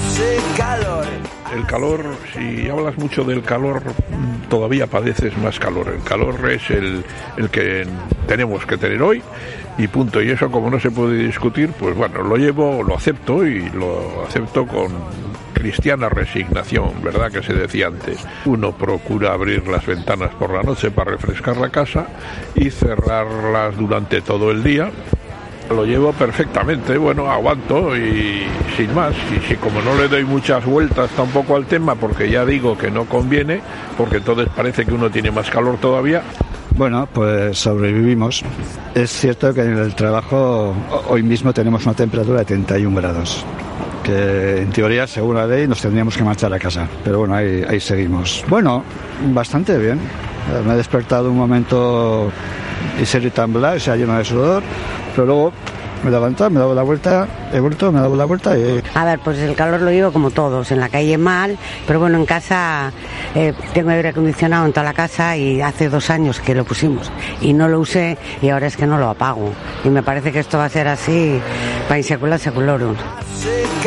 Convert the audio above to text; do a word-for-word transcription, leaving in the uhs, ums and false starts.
hace calor. El calor, si hablas mucho del calor, todavía padeces más calor. El calor es el, el que tenemos que tener hoy y punto. Y eso, como no se puede discutir, pues bueno, lo llevo, lo acepto y lo acepto con cristiana resignación, ¿verdad? Que se decía antes. Uno procura abrir las ventanas por la noche para refrescar la casa y cerrarlas durante todo el día. Lo llevo perfectamente, bueno, aguanto y sin más. Y si como no le doy muchas vueltas tampoco al tema, porque ya digo que no conviene, porque entonces parece que uno tiene más calor todavía. Bueno, pues sobrevivimos. Es cierto que en el trabajo hoy mismo tenemos una temperatura de treinta y un grados, que en teoría, según la ley, nos tendríamos que marchar a casa. Pero bueno, ahí, ahí seguimos. Bueno, bastante bien. Me he despertado un momento y se temblar, se ha lleno de sudor, pero luego me he levantado, me he dado la vuelta, he vuelto, me he dado la vuelta y... A ver, pues el calor lo llevo como todos, en la calle mal, pero bueno, en casa eh, tengo aire acondicionado en toda la casa y hace dos años que lo pusimos y no lo usé y ahora es que no lo apago. Y me parece que esto va a ser así para in secula seculorum.